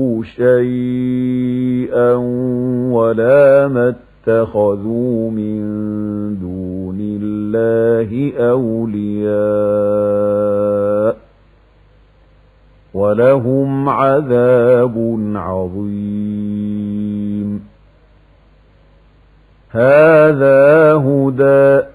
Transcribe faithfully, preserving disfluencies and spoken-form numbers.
شيئا ولا ما اتخذوا من دون الله أولياء ولهم عذاب عظيم. هذا هدى